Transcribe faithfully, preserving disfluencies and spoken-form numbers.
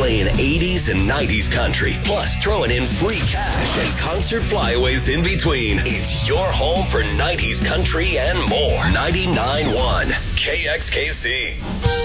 playing eighties and nineties country, plus throwing in free cash and concert flyaways in between. It's your home for nineties country and more. ninety-nine point one K X K C.